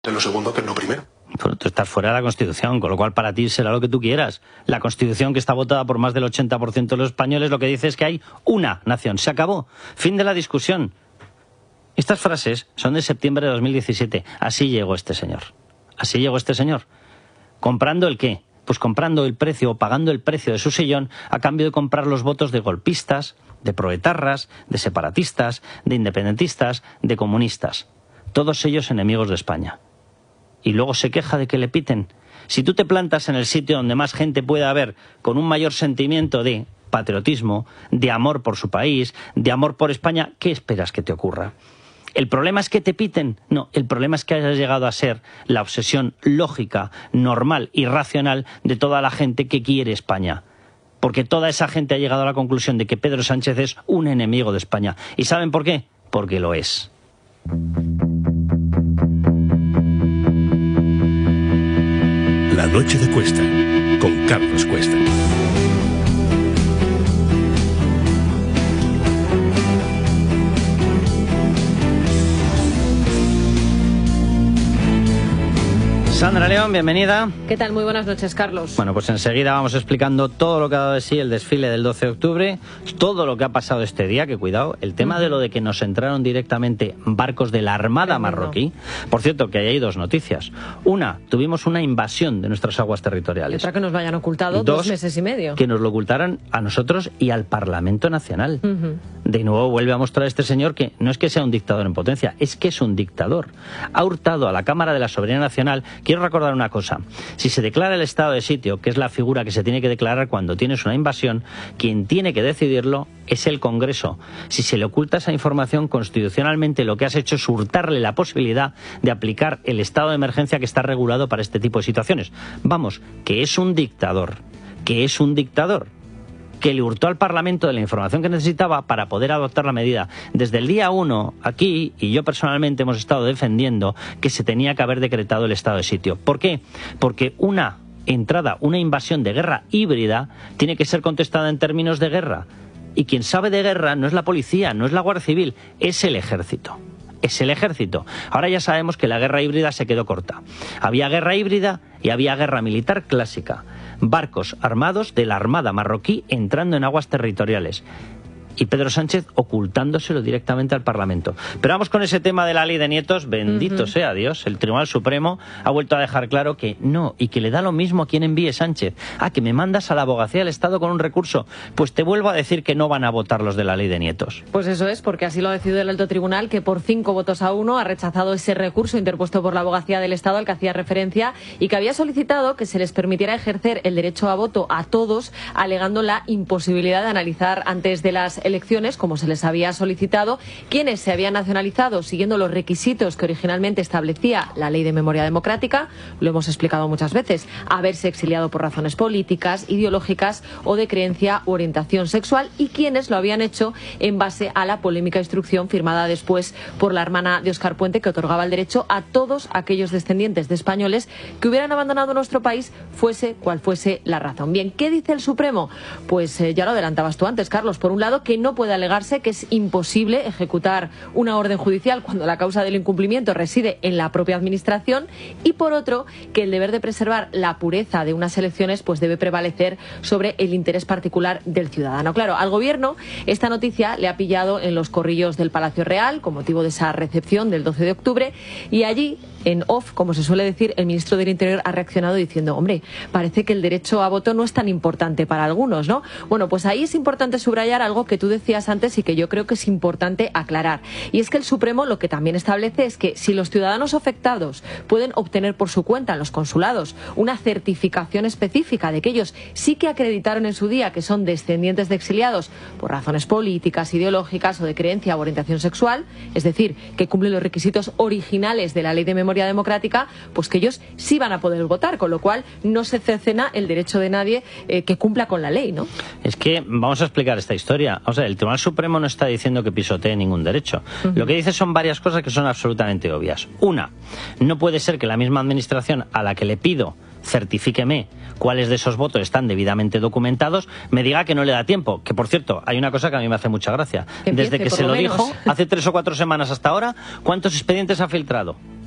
de lo segundo que no primero. Pero tú estás fuera de la Constitución, con lo cual para ti será lo que tú quieras. La Constitución, que está votada por más del 80% de los españoles, lo que dice es que hay una nación. Se acabó. Fin de la discusión. Estas frases son de septiembre de 2017. Así llegó este señor. Así llegó este señor. ¿Comprando el qué? Pues comprando el precio o pagando el precio de su sillón a cambio de comprar los votos de golpistas, de proetarras, de separatistas, de independentistas, de comunistas. Todos ellos enemigos de España. Y luego se queja de que le piten. Si tú te plantas en el sitio donde más gente puede haber, con un mayor sentimiento de patriotismo, de amor por su país, de amor por España, ¿qué esperas que te ocurra? ¿El problema es que te piten? No, el problema es que hayas llegado a ser la obsesión lógica, normal y racional de toda la gente que quiere España. Porque toda esa gente ha llegado a la conclusión de que Pedro Sánchez es un enemigo de España. ¿Y saben por qué? Porque lo es. La noche de Cuesta, con Carlos Cuesta. Sandra León, bienvenida. ¿Qué tal? Muy buenas noches, Carlos. Bueno, pues enseguida vamos explicando todo lo que ha dado de sí el desfile del 12 de octubre, todo lo que ha pasado este día, que cuidado, el tema de lo de que nos entraron directamente barcos de la Armada marroquí. Por cierto, que ahí hay dos noticias. Una, tuvimos una invasión de nuestras aguas territoriales. Y otra, que nos lo hayan ocultado dos meses y medio. Que nos lo ocultaran a nosotros y al Parlamento Nacional. De nuevo vuelve a mostrar este señor que no es que sea un dictador en potencia, es que es un dictador. Ha hurtado a la Cámara de la Soberanía Nacional. Quiero recordar una cosa. Si se declara el estado de sitio, que es la figura que se tiene que declarar cuando tienes una invasión, quien tiene que decidirlo es el Congreso. Si se le oculta esa información, constitucionalmente lo que has hecho es hurtarle la posibilidad de aplicar el estado de emergencia que está regulado para este tipo de situaciones. Vamos, que es un dictador. Que es un dictador. Que le hurtó al Parlamento de la información que necesitaba para poder adoptar la medida. Desde el día 1, aquí, y yo personalmente hemos estado defendiendo que se tenía que haber decretado el estado de sitio. ¿Por qué? Porque una entrada, una invasión de guerra híbrida tiene que ser contestada en términos de guerra. Y quien sabe de guerra no es la policía, no es la Guardia Civil, es el ejército. Es el ejército. Ahora ya sabemos que la guerra híbrida se quedó corta. Había guerra híbrida y había guerra militar clásica. Barcos armados de la Armada marroquí entrando en aguas territoriales. Y Pedro Sánchez ocultándoselo directamente al Parlamento. Pero vamos con ese tema de la ley de nietos. Bendito sea Dios. El Tribunal Supremo ha vuelto a dejar claro que no, y que le da lo mismo a quien envíe Sánchez. Ah, que me mandas a la Abogacía del Estado con un recurso. Pues te vuelvo a decir que no van a votar los de la ley de nietos. Pues eso es, porque así lo ha decidido el alto tribunal, que por 5 votos a 1 ha rechazado ese recurso interpuesto por la Abogacía del Estado al que hacía referencia y que había solicitado que se les permitiera ejercer el derecho a voto a todos, alegando la imposibilidad de analizar antes de las elecciones, como se les había solicitado, quienes se habían nacionalizado siguiendo los requisitos que originalmente establecía la Ley de Memoria Democrática, lo hemos explicado muchas veces, haberse exiliado por razones políticas, ideológicas o de creencia u orientación sexual, y quienes lo habían hecho en base a la polémica instrucción firmada después por la hermana de Óscar Puente, que otorgaba el derecho a todos aquellos descendientes de españoles que hubieran abandonado nuestro país, fuese cual fuese la razón. Bien, ¿qué dice el Supremo? Pues ya lo adelantabas tú antes, Carlos. Por un lado, que no puede alegarse que es imposible ejecutar una orden judicial cuando la causa del incumplimiento reside en la propia administración, y por otro, que el deber de preservar la pureza de unas elecciones pues debe prevalecer sobre el interés particular del ciudadano. Claro, al Gobierno esta noticia le ha pillado en los corrillos del Palacio Real con motivo de esa recepción del 12 de octubre, y allí, en off, como se suele decir, el ministro del Interior ha reaccionado diciendo: hombre, parece que el derecho a voto no es tan importante para algunos, ¿no? Bueno, pues ahí es importante subrayar algo que tú decías antes y que yo creo que es importante aclarar. Y es que el Supremo lo que también establece es que si los ciudadanos afectados pueden obtener por su cuenta en los consulados una certificación específica de que ellos sí que acreditaron en su día que son descendientes de exiliados por razones políticas, ideológicas o de creencia o orientación sexual, es decir, que cumplen los requisitos originales de la Ley de Memoria Democrática, pues que ellos sí van a poder votar, con lo cual no se cercena el derecho de nadie que cumpla con la ley, ¿no? Es que vamos a explicar esta historia. O sea, el Tribunal Supremo no está diciendo que pisotee ningún derecho. Lo que dice son varias cosas que son absolutamente obvias. Una, no puede ser que la misma administración a la que le pido certifíqueme cuáles de esos votos están debidamente documentados, me diga que no le da tiempo. Que, por cierto, hay una cosa que a mí me hace mucha gracia. Desde que se lo dijo, hace 3 o 4 semanas hasta ahora, ¿cuántos expedientes ha filtrado?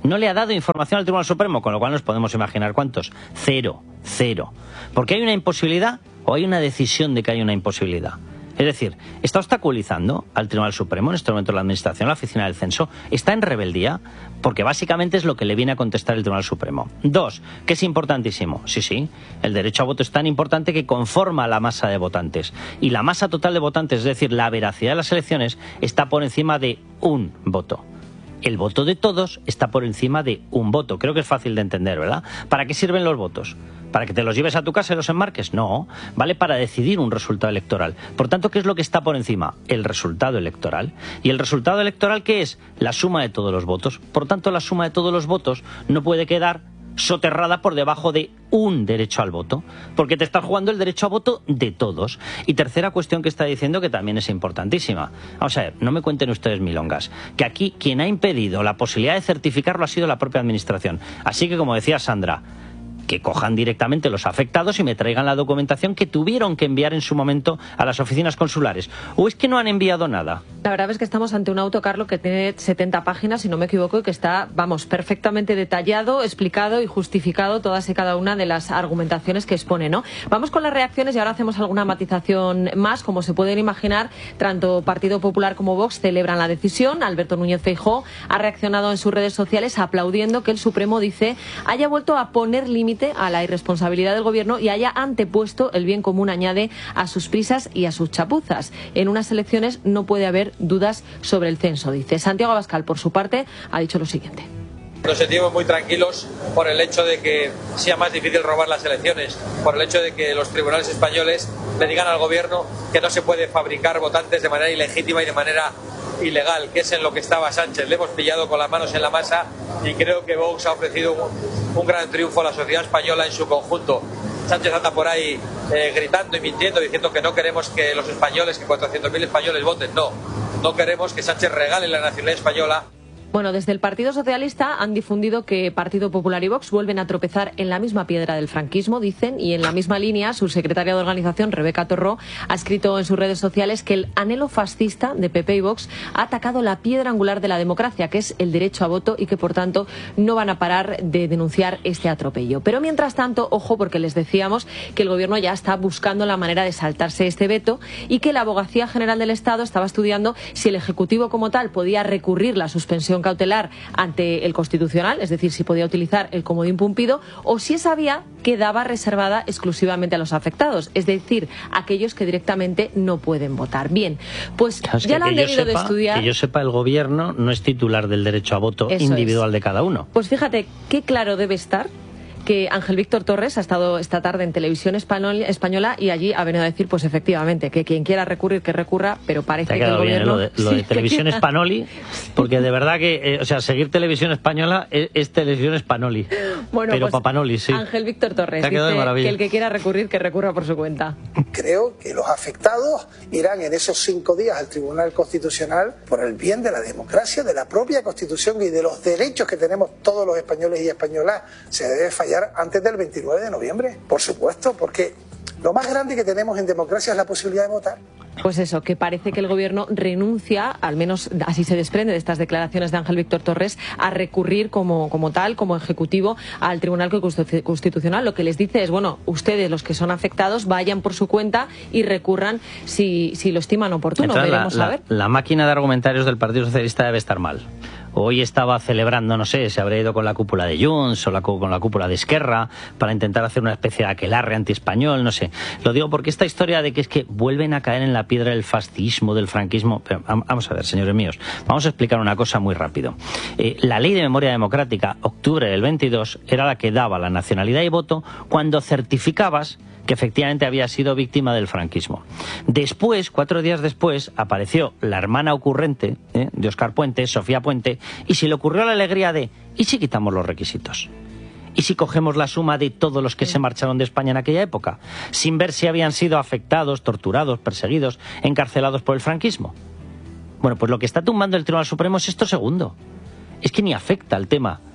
No le ha dado información al Tribunal Supremo, con lo cual nos podemos imaginar cuántos. Cero. Porque hay una imposibilidad o hay una decisión de que hay una imposibilidad. Es decir, está obstaculizando al Tribunal Supremo, en este momento la Administración, la Oficina del Censo, está en rebeldía, porque básicamente es lo que le viene a contestar el Tribunal Supremo. 2, que es importantísimo. Sí, el derecho a voto es tan importante que conforma la masa de votantes. Y la masa total de votantes, es decir, la veracidad de las elecciones, está por encima de un voto. El voto de todos está por encima de un voto. Creo que es fácil de entender, ¿verdad? ¿Para qué sirven los votos? ¿Para que te los lleves a tu casa y los enmarques? No, vale para decidir un resultado electoral. Por tanto, ¿qué es lo que está por encima? El resultado electoral. ¿Y el resultado electoral qué es? La suma de todos los votos. Por tanto, la suma de todos los votos no puede quedar soterrada por debajo de un derecho al voto, porque te estás jugando el derecho a voto de todos. Y tercera cuestión que está diciendo, que también es importantísima. Vamos a ver, no me cuenten ustedes milongas, que aquí quien ha impedido la posibilidad de certificarlo ha sido la propia Administración. Así que, como decía Sandra, que cojan directamente los afectados y me traigan la documentación que tuvieron que enviar en su momento a las oficinas consulares. ¿O es que no han enviado nada? La verdad es que estamos ante un auto, Carlos, que tiene 70 páginas, si no me equivoco, y que está, perfectamente detallado, explicado y justificado todas y cada una de las argumentaciones que expone, ¿no? Vamos con las reacciones y ahora hacemos alguna matización más. Como se pueden imaginar, tanto Partido Popular como Vox celebran la decisión. Alberto Núñez Feijóo ha reaccionado en sus redes sociales aplaudiendo que el Supremo, dice, haya vuelto a poner límite a la irresponsabilidad del Gobierno y haya antepuesto el bien común, añade, a sus prisas y a sus chapuzas. En unas elecciones no puede haber dudas sobre el censo, dice. Santiago Abascal, por su parte, ha dicho lo siguiente. Nos sentimos muy tranquilos por el hecho de que sea más difícil robar las elecciones, por el hecho de que los tribunales españoles le digan al Gobierno que no se puede fabricar votantes de manera ilegítima y de manera ilegal, que es en lo que estaba Sánchez. Le hemos pillado con las manos en la masa y creo que Vox ha ofrecido un gran triunfo a la sociedad española en su conjunto. Sánchez anda por ahí gritando y mintiendo, diciendo que no queremos que los españoles, que 400.000 españoles voten. No queremos que Sánchez regale la nacionalidad española. Bueno, desde el Partido Socialista han difundido que Partido Popular y Vox vuelven a tropezar en la misma piedra del franquismo, dicen, y en la misma línea su secretaria de organización, Rebeca Torró, ha escrito en sus redes sociales que el anhelo fascista de PP y Vox ha atacado la piedra angular de la democracia, que es el derecho a voto, y que por tanto no van a parar de denunciar este atropello. Pero mientras tanto, ojo, porque les decíamos que el Gobierno ya está buscando la manera de saltarse este veto y que la Abogacía General del Estado estaba estudiando si el Ejecutivo como tal podía recurrir la suspensión cautelar ante el Constitucional, es decir, si podía utilizar el comodín pumpido, o si esa vía quedaba reservada exclusivamente a los afectados, es decir, aquellos que directamente no pueden votar. Bien, pues claro, ya lo han debido de estudiar. Que yo sepa, el Gobierno no es titular del derecho a voto individual de cada uno. Pues fíjate qué claro debe estar que Ángel Víctor Torres ha estado esta tarde en Televisión Española y allí ha venido a decir, pues efectivamente, que quien quiera recurrir, que recurra, pero parece que el Gobierno... Lo de Televisión Espanoli, porque de verdad que, seguir Televisión Española es Televisión Espanoli. Bueno, pero pues Papanoli, sí. Ángel Víctor Torres dice que el que quiera recurrir, que recurra por su cuenta. Creo que los afectados irán en esos 5 días al Tribunal Constitucional por el bien de la democracia, de la propia Constitución y de los derechos que tenemos todos los españoles y españolas. Se debe fallar antes del 29 de noviembre, por supuesto, porque lo más grande que tenemos en democracia es la posibilidad de votar. Pues eso, que parece que el Gobierno renuncia, al menos así se desprende de estas declaraciones de Ángel Víctor Torres, a recurrir como tal, como Ejecutivo, al Tribunal Constitucional. Lo que les dice es, bueno, ustedes, los que son afectados, vayan por su cuenta y recurran si lo estiman oportuno. Entonces, veremos a ver. La máquina de argumentarios del Partido Socialista debe estar mal. Hoy estaba celebrando, no sé, se habría ido con la cúpula de Junts o con la cúpula de Esquerra para intentar hacer una especie de aquelarre antiespañol, no sé. Lo digo porque esta historia de que es que vuelven a caer en la piedra del fascismo, del franquismo... Pero vamos a ver, señores míos, vamos a explicar una cosa muy rápido. La Ley de Memoria Democrática, octubre del 22, era la que daba la nacionalidad y voto cuando certificabas que efectivamente había sido víctima del franquismo. Después, 4 días después, apareció la hermana ocurrente de Óscar Puente, Sofía Puente, y se le ocurrió la alegría de ¿y si quitamos los requisitos? ¿Y si cogemos la suma de todos los que se marcharon de España en aquella época, sin ver si habían sido afectados, torturados, perseguidos, encarcelados por el franquismo? Bueno, pues lo que está tumbando el Tribunal Supremo es esto segundo. Es que ni afecta al tema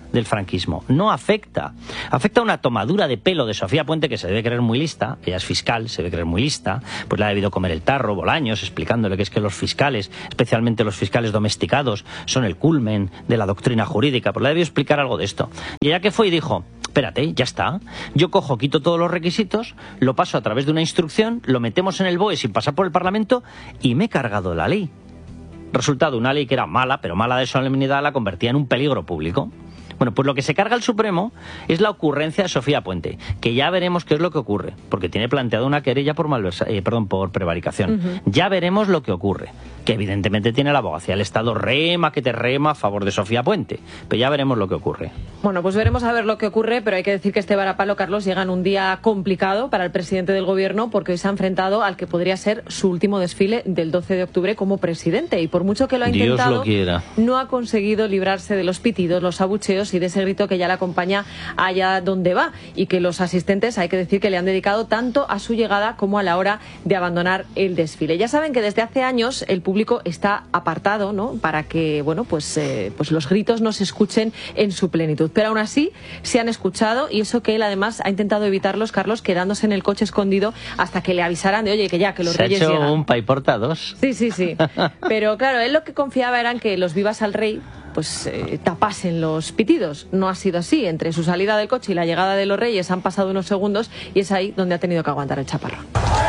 del franquismo. No afecta. Afecta a una tomadura de pelo de Sofía Puente, que se debe creer muy lista. Ella es fiscal, se debe creer muy lista. Pues le ha debido comer el tarro Bolaños, explicándole que es que los fiscales, especialmente los fiscales domesticados, son el culmen de la doctrina jurídica. Pues le ha debido explicar algo de esto. Y ella que fue y dijo: espérate, ya está. Yo cojo, quito todos los requisitos, lo paso a través de una instrucción, lo metemos en el BOE sin pasar por el Parlamento y me he cargado la ley. Resultado, una ley que era mala, pero mala de solemnidad, la convertía en un peligro público. Bueno, pues lo que se carga el Supremo es la ocurrencia de Sofía Puente, que ya veremos qué es lo que ocurre, porque tiene planteado una querella por por prevaricación. Ya veremos lo que ocurre, que evidentemente tiene la abogacía del Estado rema que te rema a favor de Sofía Puente, pero ya veremos lo que ocurre. Bueno, pues veremos a ver lo que ocurre, pero hay que decir que este varapalo, Carlos, llega en un día complicado para el presidente del Gobierno, porque hoy se ha enfrentado al que podría ser su último desfile del 12 de octubre como presidente, y por mucho que lo ha intentado, Dios lo quiera, no ha conseguido librarse de los pitidos, los abucheos y de ese grito que ya le acompaña allá donde va, y que los asistentes, hay que decir que le han dedicado tanto a su llegada como a la hora de abandonar el desfile. Ya saben que desde hace años el público está apartado, ¿no?, para que, bueno, pues los gritos no se escuchen en su plenitud, pero aún así se han escuchado, y eso que él además ha intentado evitarlos, Carlos, quedándose en el coche escondido hasta que le avisaran de, oye, que ya, que los reyes llegan. Se ha hecho un paiporta 2. Sí. Pero claro, él lo que confiaba era en que los vivas al rey pues tapasen los pitidos. No ha sido así. Entre su salida del coche y la llegada de los reyes han pasado unos segundos, y es ahí donde ha tenido que aguantar el chaparrón.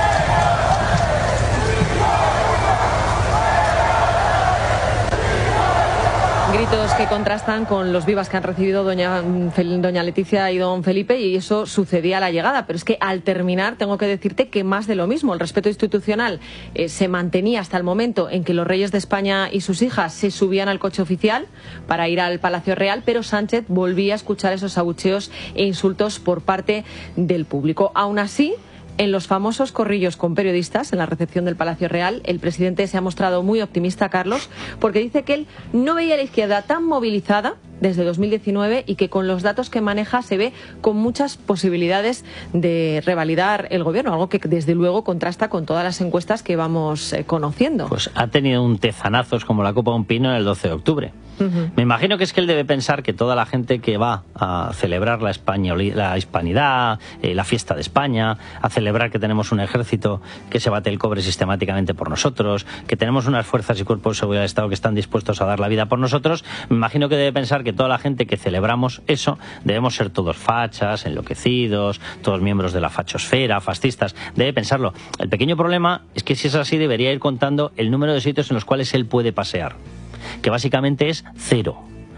Gritos que contrastan con los vivas que han recibido doña Leticia y don Felipe, y eso sucedía a la llegada. Pero es que al terminar tengo que decirte que más de lo mismo. El respeto institucional se mantenía hasta el momento en que los reyes de España y sus hijas se subían al coche oficial para ir al Palacio Real, pero Sánchez volvía a escuchar esos abucheos e insultos por parte del público. Aún así, en los famosos corrillos con periodistas en la recepción del Palacio Real, el presidente se ha mostrado muy optimista, Carlos, porque dice que él no veía a la izquierda tan movilizada desde 2019 y que con los datos que maneja se ve con muchas posibilidades de revalidar el gobierno, algo que desde luego contrasta con todas las encuestas que vamos conociendo. Pues ha tenido un tezanazos como la copa de un pino en el 12 de octubre. Me imagino que es que él debe pensar que toda la gente que va a celebrar la hispanidad, la fiesta de España, a celebrar que tenemos un ejército que se bate el cobre sistemáticamente por nosotros, que tenemos unas fuerzas y cuerpos de seguridad del Estado que están dispuestos a dar la vida por nosotros, me imagino que debe pensar que toda la gente que celebramos eso debemos ser todos fachas, enloquecidos, todos miembros de la fachosfera, fascistas. Debe pensarlo. El pequeño problema es que si es así debería ir contando el número de sitios en los cuales él puede pasear, que básicamente es cero.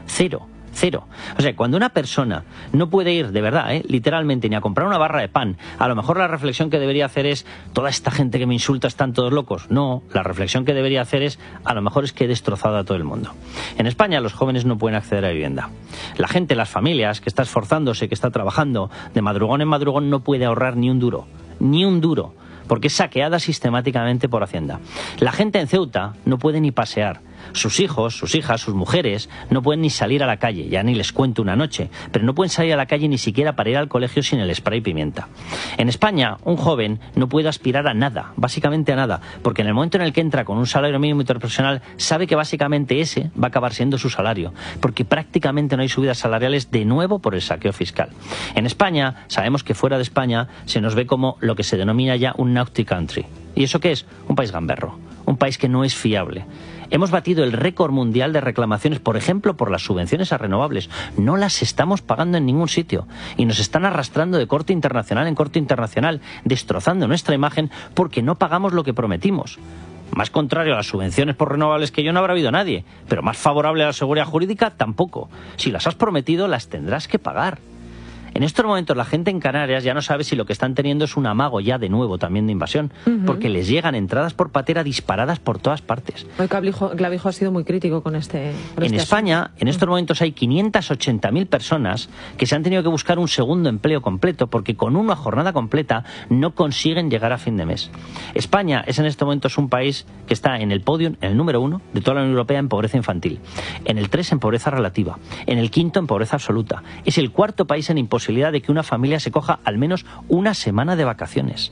O sea, cuando una persona no puede ir, de verdad, literalmente, ni a comprar una barra de pan, a lo mejor la reflexión que debería hacer es: toda esta gente que me insulta están todos locos. No, la reflexión que debería hacer es: a lo mejor es que he destrozado a todo el mundo. En España los jóvenes no pueden acceder a vivienda. La gente, las familias, que está esforzándose, que está trabajando de madrugón en madrugón, no puede ahorrar ni un duro, porque es saqueada sistemáticamente por Hacienda. La gente en Ceuta no puede ni pasear. Sus hijos, sus hijas, sus mujeres no pueden ni salir a la calle, ya ni les cuento una noche, pero no pueden salir a la calle ni siquiera para ir al colegio sin el spray pimienta. En España, un joven no puede aspirar a nada, básicamente a nada, porque en el momento en el que entra con un salario mínimo interprofesional, sabe que básicamente ese va a acabar siendo su salario, porque prácticamente no hay subidas salariales de nuevo por el saqueo fiscal. En España, sabemos que fuera de España se nos ve como lo que se denomina ya un naughty country. ¿Y eso qué es? Un país gamberro, un país que no es fiable. Hemos batido el récord mundial de reclamaciones, por ejemplo, por las subvenciones a renovables. No las estamos pagando en ningún sitio y nos están arrastrando de corte internacional en corte internacional, destrozando nuestra imagen porque no pagamos lo que prometimos. Más contrario a las subvenciones por renovables que yo no habrá habido nadie, pero más favorable a la seguridad jurídica tampoco. Si las has prometido, las tendrás que pagar. En estos momentos la gente en Canarias ya no sabe si lo que están teniendo es un amago ya de nuevo también de invasión, porque les llegan entradas por patera disparadas por todas partes. Hoy Clavijo ha sido muy crítico con este En España, en estos momentos hay 580.000 personas que se han tenido que buscar un segundo empleo completo porque con una jornada completa no consiguen llegar a fin de mes. España es en estos momentos un país que está en el podio, en el número 1 de toda la Unión Europea en pobreza infantil, en el 3 en pobreza relativa, en el 5º en pobreza absoluta. Es el 4º país en imposibilidad de que una familia se coja al menos una semana de vacaciones.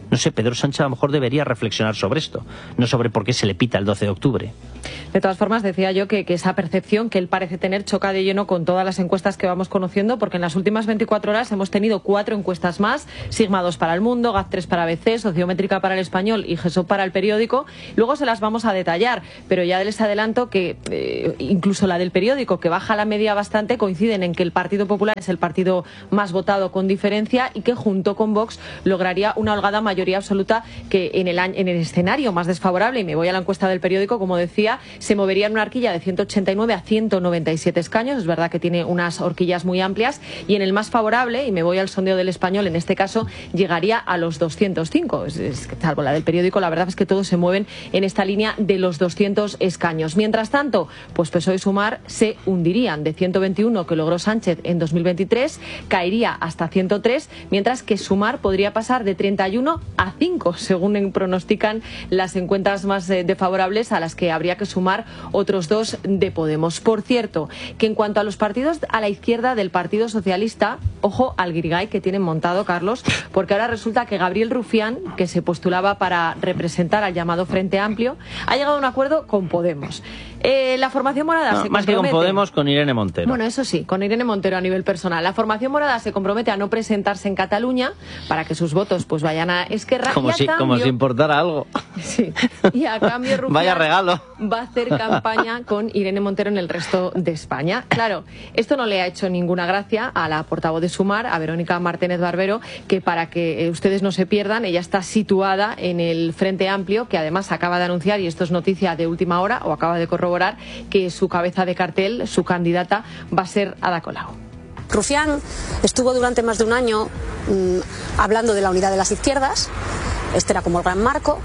No sé, Pedro Sánchez a lo mejor debería reflexionar sobre esto, no sobre por qué se le pita el 12 de octubre. De todas formas, decía yo que esa percepción que él parece tener choca de lleno con todas las encuestas que vamos conociendo, porque en las últimas 24 horas hemos tenido 4 encuestas más, Sigma 2 para El Mundo, GAZ3 para ABC, Sociométrica para El Español y GESOP para El Periódico. Luego se las vamos a detallar, pero ya les adelanto que incluso la del Periódico, que baja la media bastante, coinciden en que el Partido Popular es el partido más votado con diferencia y que junto con Vox lograría una holgada mayoría absoluta, que en el escenario más desfavorable, y me voy a la encuesta del Periódico, como decía, se movería en una horquilla de 189 a 197 escaños. Es verdad que tiene unas horquillas muy amplias, y en el más favorable, y me voy al sondeo del Español, en este caso llegaría a los 205. Salvo la del Periódico, la verdad es que todos se mueven en esta línea de los 200 escaños. Mientras tanto, pues PSOE y Sumar se hundirían. De 121 que logró Sánchez en 2023, caería hasta 103, mientras que Sumar podría pasar de 31 a 5, según pronostican las encuestas más desfavorables, a las que habría que sumar otros 2 de Podemos. Por cierto, que en cuanto a los partidos a la izquierda del Partido Socialista, ojo al guirigay que tienen montado, Carlos, porque ahora resulta que Gabriel Rufián, que se postulaba para representar al llamado Frente Amplio, ha llegado a un acuerdo con Podemos. La formación morada se compromete... Más que con Podemos, con Irene Montero. Bueno, eso sí, con Irene Montero a nivel personal. La formación morada se compromete a no presentarse en Cataluña para que sus votos pues vayan a Esquerra. Como si importara algo. Sí. Y a cambio Rufián Vaya regalo. va a hacer campaña con Irene Montero en el resto de España. Claro, esto no le ha hecho ninguna gracia a la portavoz de Sumar, a Verónica Martínez Barbero, que para que ustedes no se pierdan, ella está situada en el Frente Amplio, que además acaba de anunciar, y esto es noticia de última hora, o acaba de corroborar, que su cabeza de cartel, su candidata, va a ser Ada Colau. Rufián estuvo durante más de un año hablando de la unidad de las izquierdas. Este era como el gran marco.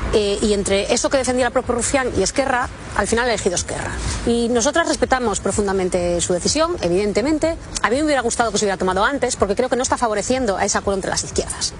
Y entre eso que defendía el propio Rufián y Esquerra, al final ha elegido Esquerra. Y nosotras respetamos profundamente su decisión, evidentemente. A mí me hubiera gustado que se hubiera tomado antes, porque creo que no está favoreciendo a ese acuerdo entre las izquierdas.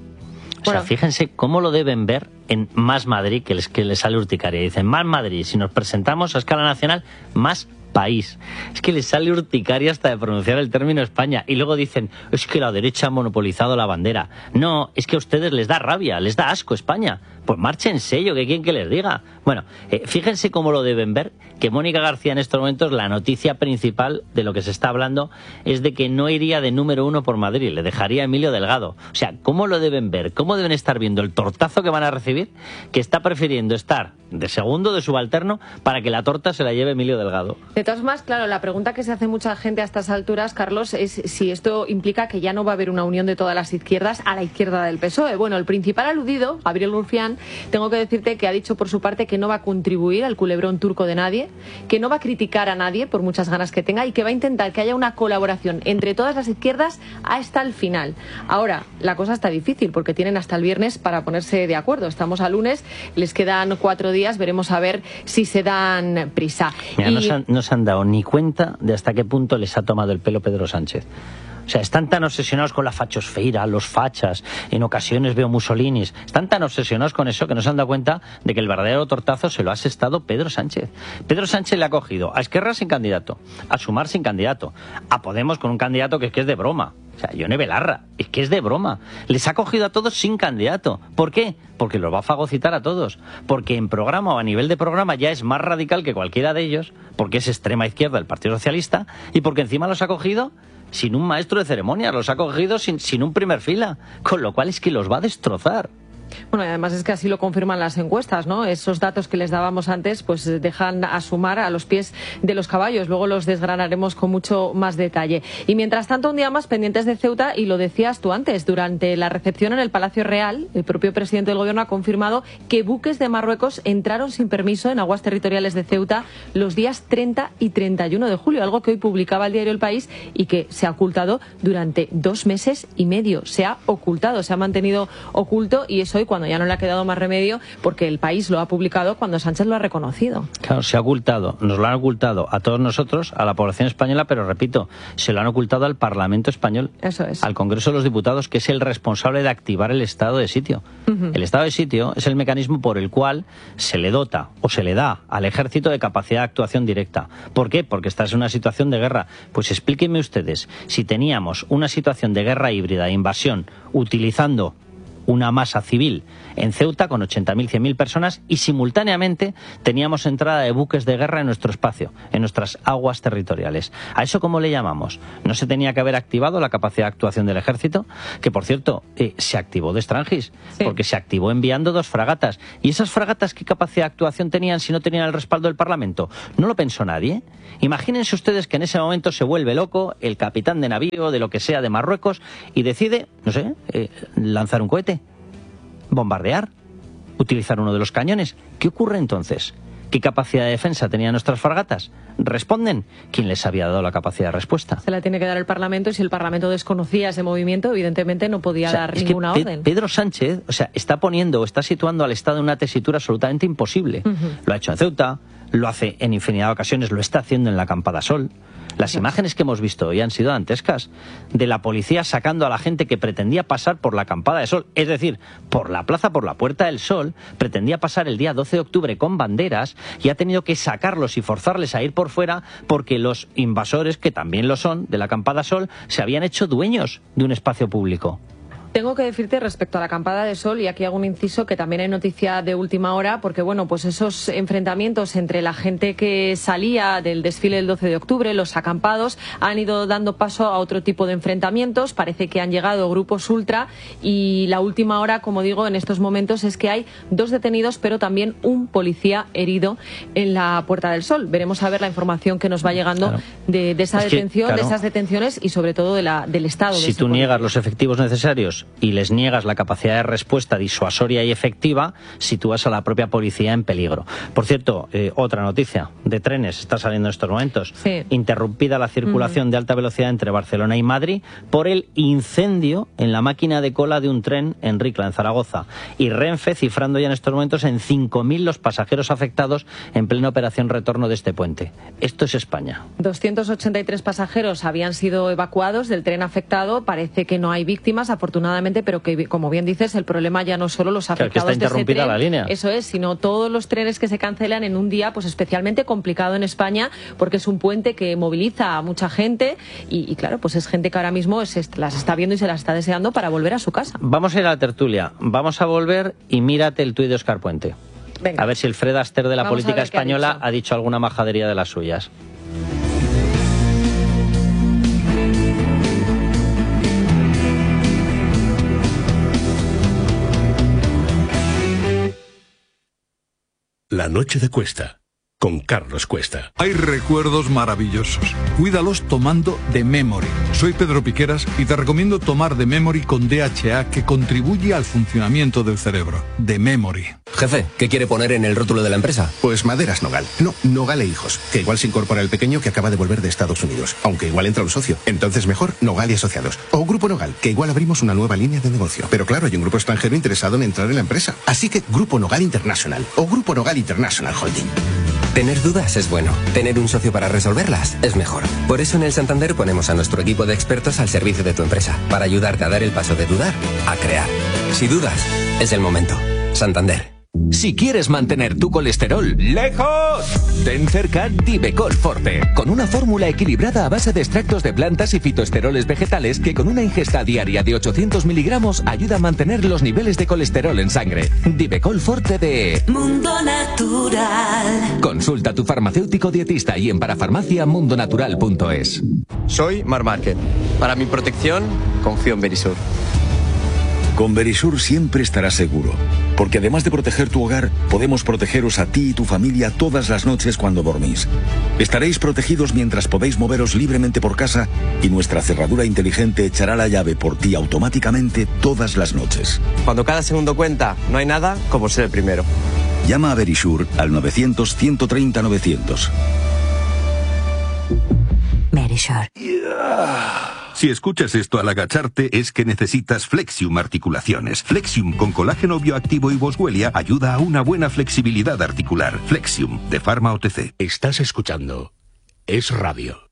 O sea, fíjense cómo lo deben ver en Más Madrid, que les sale urticaria. Dicen, Más Madrid, si nos presentamos a escala nacional, más país. Es que les sale urticaria hasta de pronunciar el término España. Y luego dicen, es que la derecha ha monopolizado la bandera. No, es que a ustedes les da rabia, les da asco España. Pues márchense, yo que quieren que les diga. Bueno, fíjense cómo lo deben ver, que Mónica García en estos momentos, la noticia principal de lo que se está hablando es de que no iría de número 1 por Madrid, le dejaría a Emilio Delgado. O sea, ¿cómo lo deben ver? ¿Cómo deben estar viendo el tortazo que van a recibir? Que está prefiriendo estar de segundo, de subalterno, para que la torta se la lleve Emilio Delgado. De todas maneras, claro, la pregunta que se hace mucha gente a estas alturas, Carlos, es si esto implica que ya no va a haber una unión de todas las izquierdas a la izquierda del PSOE. Bueno, el principal aludido, Gabriel Rufián, tengo que decirte que ha dicho por su parte que no va a contribuir al culebrón turco de nadie, que no va a criticar a nadie por muchas ganas que tenga, y que va a intentar que haya una colaboración entre todas las izquierdas hasta el final. Ahora, la cosa está difícil porque tienen hasta el viernes para ponerse de acuerdo. Estamos a lunes, les quedan 4 días, veremos a ver si se dan prisa. Mira, no se han dado ni cuenta de hasta qué punto les ha tomado el pelo Pedro Sánchez. O sea, están tan obsesionados con la fachosfera, los fachas, en ocasiones veo Mussolinis, están tan obsesionados con eso que no se han dado cuenta de que el verdadero tortazo se lo ha asestado Pedro Sánchez. Pedro Sánchez le ha cogido a Esquerra sin candidato, a Sumar sin candidato, a Podemos con un candidato que es de broma. O sea, Yone Belarra, es que es de broma. Les ha cogido a todos sin candidato. ¿Por qué? Porque los va a fagocitar a todos. Porque en programa o a nivel de programa ya es más radical que cualquiera de ellos, porque es extrema izquierda el Partido Socialista, y porque encima los ha cogido sin un maestro de ceremonias, los ha cogido sin un primer fila, con lo cual es que los va a destrozar. Bueno, y además es que así lo confirman las encuestas, ¿no? Esos datos que les dábamos antes pues dejan a Sumar a los pies de los caballos. Luego los desgranaremos con mucho más detalle. Y mientras tanto, un día más pendientes de Ceuta, y lo decías tú antes, durante la recepción en el Palacio Real, el propio presidente del Gobierno ha confirmado que buques de Marruecos entraron sin permiso en aguas territoriales de Ceuta los días 30 y 31 de julio, algo que hoy publicaba el diario El País y que se ha ocultado durante 2 meses y medio. Se ha ocultado, se ha mantenido oculto, y eso hoy cuando ya no le ha quedado más remedio, porque El País lo ha publicado cuando Sánchez lo ha reconocido. Claro, se ha ocultado, nos lo han ocultado a todos nosotros, a la población española, pero repito, se lo han ocultado al Parlamento español. Eso es. Al Congreso de los Diputados, que es el responsable de activar el estado de sitio. El estado de sitio es el mecanismo por el cual se le dota o se le da al ejército de capacidad de actuación directa. ¿Por qué? Porque estás en una situación de guerra. Pues explíquenme ustedes, si teníamos una situación de guerra híbrida, de invasión, utilizando una masa civil en Ceuta con 80.000, 100.000 personas y simultáneamente teníamos entrada de buques de guerra en nuestro espacio, en nuestras aguas territoriales. ¿A eso cómo le llamamos? ¿No se tenía que haber activado la capacidad de actuación del ejército? Que, por cierto, se activó de Strangis, porque se activó enviando 2 fragatas. ¿Y esas fragatas qué capacidad de actuación tenían si no tenían el respaldo del Parlamento? ¿No lo pensó nadie? Imagínense ustedes que en ese momento se vuelve loco el capitán de navío, de lo que sea, de Marruecos, y decide, no sé, lanzar un cohete, bombardear, utilizar uno de los cañones. ¿Qué ocurre entonces? ¿Qué capacidad de defensa tenían nuestras fragatas? ¿Responden? ¿Quién les había dado la capacidad de respuesta? Se la tiene que dar el Parlamento, y si el Parlamento desconocía ese movimiento, evidentemente no podía dar ninguna orden. Pedro Sánchez, está situando al Estado en una tesitura absolutamente imposible. Lo ha hecho en Ceuta, lo hace en infinidad de ocasiones, lo está haciendo en la Campada Sol. Las imágenes que hemos visto hoy han sido dantescas, de la policía sacando a la gente que pretendía pasar por la Campada de Sol, es decir, por la plaza, por la Puerta del Sol, pretendía pasar el día 12 de octubre con banderas y ha tenido que sacarlos y forzarles a ir por fuera porque los invasores, que también lo son, de la Campada Sol, se habían hecho dueños de un espacio público. Tengo que decirte respecto a la Campada de Sol, y aquí hago un inciso que también hay noticia de última hora, porque bueno, pues esos enfrentamientos entre la gente que salía del desfile del 12 de octubre, los acampados, han ido dando paso a otro tipo de enfrentamientos. Parece que han llegado grupos ultra, y la última hora, como digo, en estos momentos es que hay 2 detenidos, pero también un policía herido en la Puerta del Sol. Veremos a ver la información que nos va llegando de esa detención, de esas detenciones, y sobre todo del estado. Si tú niegas los efectivos necesarios y les niegas la capacidad de respuesta disuasoria y efectiva, sitúas a la propia policía en peligro. Por cierto, otra noticia de trenes está saliendo en estos momentos. Interrumpida la circulación de alta velocidad entre Barcelona y Madrid por el incendio en la máquina de cola de un tren en Ricla, en Zaragoza. Y Renfe cifrando ya en estos momentos en 5.000 los pasajeros afectados en plena operación retorno de este puente. Esto es España. 283 pasajeros habían sido evacuados del tren afectado. Parece que no hay víctimas, afortunadamente, pero que, como bien dices, el problema ya no solo los afectados que está interrumpida de ese tren, la línea. Eso es, sino todos los trenes que se cancelan en un día pues especialmente complicado en España, porque es un puente que moviliza a mucha gente y claro, pues es gente que ahora mismo las está viendo y se las está deseando para volver a su casa. Vamos a ir a la tertulia, vamos a volver y mírate el tuit de Óscar Puente. Venga. A ver si el Fred Astaire de la política española ha dicho alguna majadería de las suyas. La noche de Cuesta, con Carlos Cuesta. Hay recuerdos maravillosos. Cuídalos tomando The Memory. Soy Pedro Piqueras y te recomiendo tomar The Memory con DHA, que contribuye al funcionamiento del cerebro. The Memory. Jefe, ¿qué quiere poner en el rótulo de la empresa? Pues Maderas Nogal. No, Nogal e Hijos. Que igual se incorpora el pequeño que acaba de volver de Estados Unidos. Aunque igual entra un socio. Entonces mejor Nogal y Asociados. O Grupo Nogal, que igual abrimos una nueva línea de negocio. Pero claro, hay un grupo extranjero interesado en entrar en la empresa. Así que Grupo Nogal International. O Grupo Nogal International Holding. Tener dudas es bueno. Tener un socio para resolverlas es mejor. Por eso en el Santander ponemos a nuestro equipo de expertos al servicio de tu empresa. Para ayudarte a dar el paso de dudar a crear. Si dudas, es el momento. Santander. Si quieres mantener tu colesterol lejos, ten cerca Divecol Forte, con una fórmula equilibrada a base de extractos de plantas y fitoesteroles vegetales que con una ingesta diaria de 800 miligramos ayuda a mantener los niveles de colesterol en sangre. Divecol Forte de Mundo Natural. Consulta a tu farmacéutico dietista y en parafarmaciamundonatural.es. Soy Mar Márquez. Para mi protección, confío en Verisur. Con Verisur siempre estarás seguro, porque además de proteger tu hogar, podemos protegeros a ti y tu familia todas las noches cuando dormís. Estaréis protegidos mientras podéis moveros libremente por casa y nuestra cerradura inteligente echará la llave por ti automáticamente todas las noches. Cuando cada segundo cuenta, no hay nada como ser el primero. Llama a Verisur al 900-130-900. Verisur. Si escuchas esto al agacharte es que necesitas Flexium Articulaciones. Flexium con colágeno bioactivo y boswellia ayuda a una buena flexibilidad articular. Flexium de Pharma OTC. Estás escuchando Es Radio.